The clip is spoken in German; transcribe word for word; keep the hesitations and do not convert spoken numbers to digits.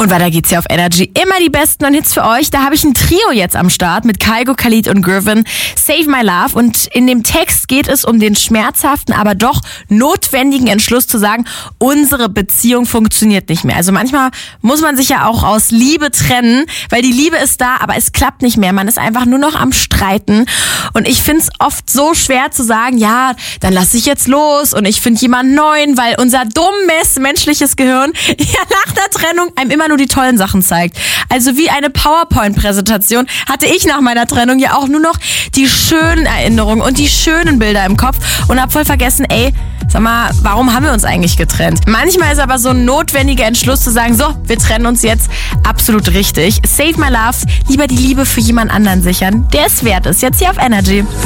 Und weiter geht's hier auf Energy. Immer die besten neuen Hits für euch. Da habe ich ein Trio jetzt am Start mit Kygo, Khalid und Gurvan. Save My Love. Und in dem Text geht es um den schmerzhaften, aber doch notwendigen Entschluss zu sagen, unsere Beziehung funktioniert nicht mehr. Also manchmal muss man sich ja auch aus Liebe trennen, weil die Liebe ist da, aber es klappt nicht mehr. Man ist einfach nur noch am Streiten. Und ich find's oft so schwer zu sagen, ja, dann lass ich jetzt los und ich finde jemanden neuen, weil unser dummes menschliches Gehirn ja nach der Trennung einem immer nur die tollen Sachen zeigt. Also wie eine PowerPoint-Präsentation hatte ich nach meiner Trennung ja auch nur noch die schönen Erinnerungen und die schönen Bilder im Kopf und hab voll vergessen, ey, sag mal, warum haben wir uns eigentlich getrennt? Manchmal ist aber so ein notwendiger Entschluss zu sagen, so, wir trennen uns jetzt, absolut richtig. Save My Love, lieber die Liebe für jemand anderen sichern, der es wert ist. Jetzt hier auf Energy.